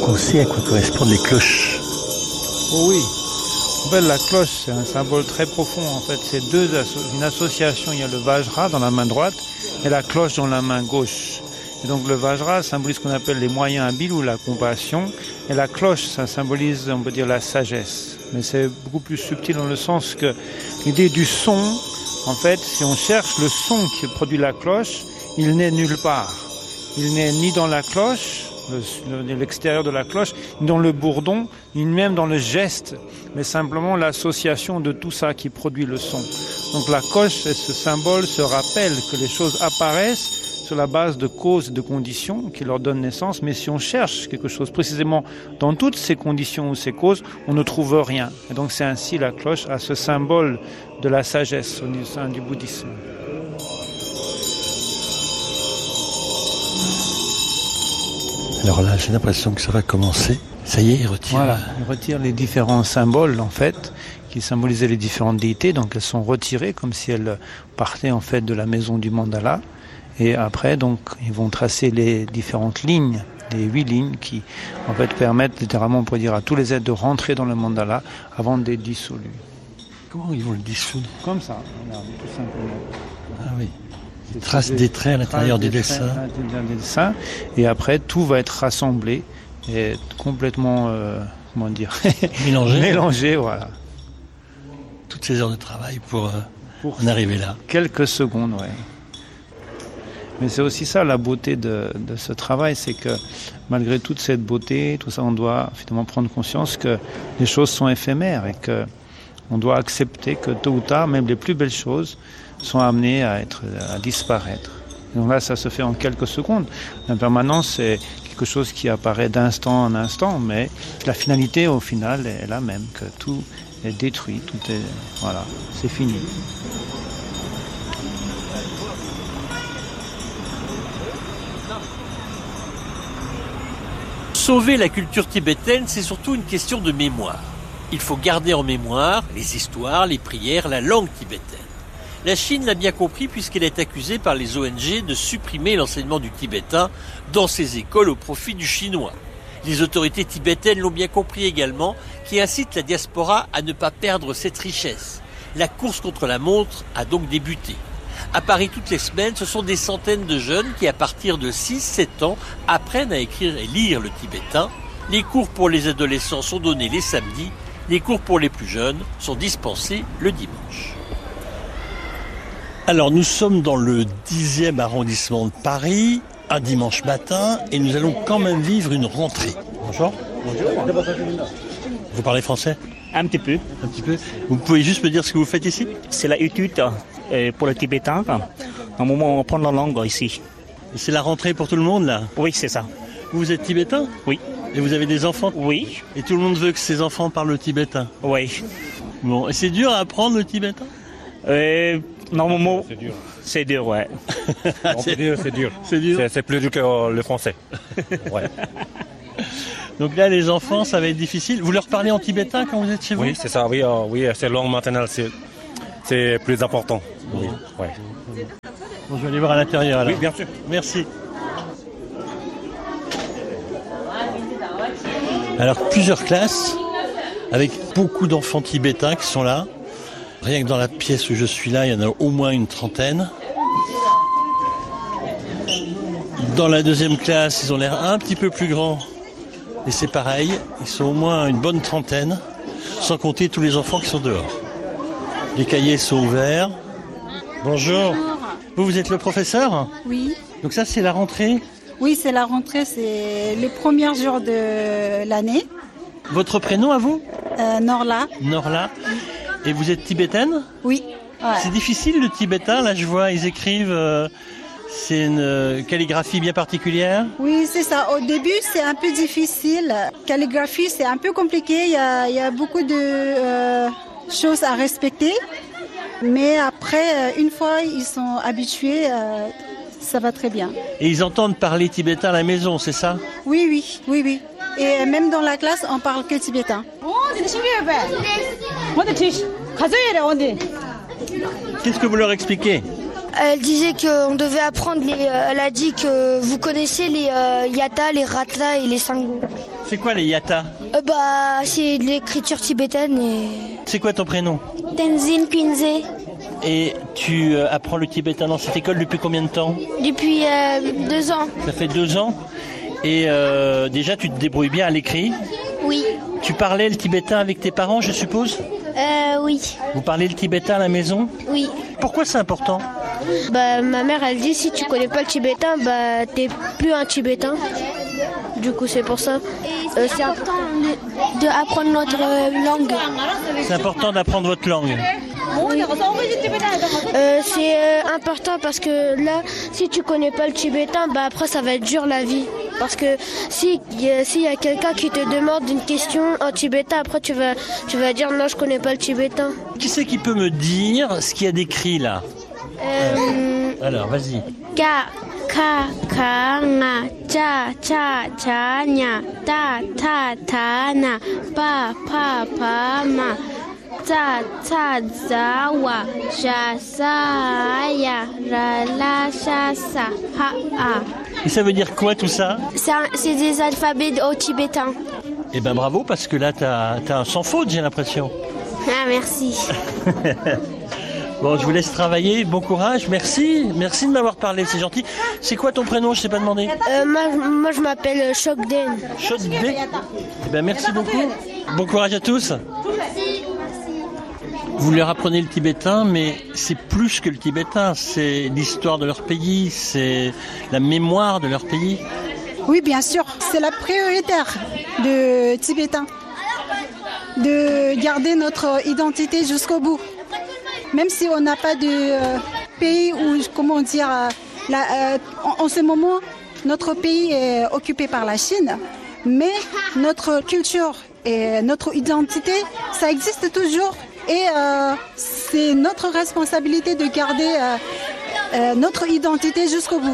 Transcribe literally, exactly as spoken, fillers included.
On sait à quoi correspondent les cloches. Oh oui. En fait, la cloche, c'est un symbole très profond. En fait, c'est deux asso- une association. Il y a le Vajra dans la main droite et la cloche dans la main gauche. Et donc le Vajra symbolise ce qu'on appelle les moyens habiles ou la compassion. Et la cloche, ça symbolise, on peut dire, la sagesse. Mais c'est beaucoup plus subtil dans le sens que l'idée du son, en fait, si on cherche le son qui produit la cloche, il n'est nulle part. Il n'est ni dans la cloche, le, l'extérieur de la cloche, ni dans le bourdon, ni même dans le geste, mais simplement l'association de tout ça qui produit le son. Donc la cloche, c'est ce symbole, ce rappel que les choses apparaissent sur la base de causes et de conditions qui leur donnent naissance, mais si on cherche quelque chose précisément dans toutes ces conditions ou ces causes, on ne trouve rien. Et donc c'est ainsi la cloche a ce symbole de la sagesse au sein du bouddhisme. Alors là, j'ai l'impression que ça va commencer. Ça y est, il retire. Voilà, il retire les différents symboles, en fait, qui symbolisaient les différentes déités. Donc elles sont retirées comme si elles partaient, en fait, de la maison du mandala. Et après, donc, ils vont tracer les différentes lignes, les huit lignes qui, en fait, permettent littéralement, on pourrait dire, à tous les êtres de rentrer dans le mandala avant d'être dissolus. Comment ils vont le dissoudre? Comme ça, regarde, tout simplement. Ah oui. Ils tracent des traits à l'intérieur des dessins. À l'intérieur des dessins. Et après, tout va être rassemblé et complètement, euh, comment dire, mélangé. Mélangé, voilà. Toutes ces heures de travail pour, euh, pour en arriver là. Quelques secondes, ouais. Mais c'est aussi ça la beauté de, de ce travail, c'est que malgré toute cette beauté, tout ça, on doit finalement prendre conscience que les choses sont éphémères et que on doit accepter que tôt ou tard, même les plus belles choses sont amenées à être, à disparaître. Et donc là, ça se fait en quelques secondes. L'impermanence, c'est quelque chose qui apparaît d'instant en instant, mais la finalité, au final, est la même, que tout est détruit, tout est, voilà, c'est fini. Sauver la culture tibétaine, c'est surtout une question de mémoire. Il faut garder en mémoire les histoires, les prières, la langue tibétaine. La Chine l'a bien compris puisqu'elle est accusée par les O N G de supprimer l'enseignement du tibétain dans ses écoles au profit du chinois. Les autorités tibétaines l'ont bien compris également, qui incitent la diaspora à ne pas perdre cette richesse. La course contre la montre a donc débuté. À Paris, toutes les semaines, ce sont des centaines de jeunes qui, à partir de six sept ans, apprennent à écrire et lire le tibétain. Les cours pour les adolescents sont donnés les samedis. Les cours pour les plus jeunes sont dispensés le dimanche. Alors, nous sommes dans le dixième arrondissement de Paris, un dimanche matin, et nous allons quand même vivre une rentrée. Bonjour. Bonjour. Vous parlez français? Un petit peu. Un petit peu. Vous pouvez juste me dire ce que vous faites ici? C'est la étude euh, pour le tibétain. Un moment, on prend la langue ici. Et c'est la rentrée pour tout le monde, là? Oui, c'est ça. Vous êtes tibétain? Oui. Et vous avez des enfants? Oui. Et tout le monde veut que ses enfants parlent le tibétain? Oui. Bon, et c'est dur à apprendre le tibétain? euh, Normalement, c'est dur. C'est dur, ouais. On peut dire c'est dur. C'est dur. C'est, c'est plus dur que le français. Ouais. Donc là, les enfants, ça va être difficile. Vous leur parlez en tibétain quand vous êtes chez vous? Oui, c'est ça. Oui, euh, oui, c'est langue maternelle, c'est, c'est plus important. Oui. Ouais. Bon, je vais aller voir à l'intérieur. Alors. Oui, bien sûr. Merci. Alors, plusieurs classes avec beaucoup d'enfants tibétains qui sont là. Rien que dans la pièce où je suis là, il y en a au moins une trentaine. Dans la deuxième classe, ils ont l'air un petit peu plus grands. Et c'est pareil, ils sont au moins une bonne trentaine, sans compter tous les enfants qui sont dehors. Les cahiers sont ouverts. Bonjour. Vous, vous êtes le professeur? Oui. Donc ça, c'est la rentrée? Oui, c'est la rentrée, c'est les premiers jours de l'année. Votre prénom à vous? euh, Norla. Norla. Et vous êtes tibétaine? Oui. Ouais. C'est difficile le tibétain, là je vois, ils écrivent... Euh... C'est une calligraphie bien particulière? Oui, c'est ça. Au début, c'est un peu difficile. Calligraphie, c'est un peu compliqué. Il y a, il y a beaucoup de euh, choses à respecter. Mais après, une fois ils sont habitués, euh, ça va très bien. Et ils entendent parler tibétain à la maison, c'est ça? Oui, oui, oui, oui. Et même dans la classe, on parle que tibétain. Qu'est-ce que vous leur expliquez? Elle disait qu'on devait apprendre, les, elle a dit que vous connaissez les euh, yata, les ratla et les sango. C'est quoi les yatas? Euh, bah, c'est de l'écriture tibétaine et... C'est quoi ton prénom? Tenzin Quinze. Et tu euh, apprends le tibétain dans cette école depuis combien de temps? Depuis euh, deux ans. Ça fait deux ans. Et euh, déjà, tu te débrouilles bien à l'écrit. Oui. Tu parlais le tibétain avec tes parents, je suppose? Euh, oui. Vous parlez le tibétain à la maison? Oui. Pourquoi c'est important? Bah, ma mère, elle dit, si tu connais pas le tibétain, bah, t'es plus un tibétain. Du coup, c'est pour ça. Euh, c'est important d'apprendre notre langue. C'est important d'apprendre votre langue. Oui. Euh, c'est euh, important parce que là, si tu connais pas le tibétain, bah après ça va être dur la vie. Parce que si s'il y a quelqu'un qui te demande une question en tibétain, après tu vas tu vas dire non, je connais pas le tibétain. Qui c'est qui peut me dire ce qu'il y a d'écrit là? Euh, Alors, vas-y. Ka ka ka nga cha cha cha nya ta ta ta na pa pa pa ma. Ta ta za wa sha sa ya ra la sha sa ha a. Et ça veut dire quoi tout ça? C'est un- c'est des alphabets au tibétain. Eh ben bravo, parce que là t'as t'as un sans faute, j'ai l'impression. Ah, merci. Bon, je vous laisse travailler, bon courage, merci, merci de m'avoir parlé, c'est gentil. C'est quoi ton prénom, je t'ai pas demandé? Euh, moi, moi, je m'appelle Shokden. Chodé. Eh ben merci beaucoup, bon courage à tous. Vous leur apprenez le tibétain, mais c'est plus que le tibétain, c'est l'histoire de leur pays, c'est la mémoire de leur pays. Oui, bien sûr, c'est la prioritaire de tibétain, de garder notre identité jusqu'au bout. Même si on n'a pas de euh, pays où, comment dire, euh, la, euh, en, en ce moment, notre pays est occupé par la Chine, mais notre culture et notre identité, ça existe toujours. Et euh, c'est notre responsabilité de garder euh, euh, notre identité jusqu'au bout.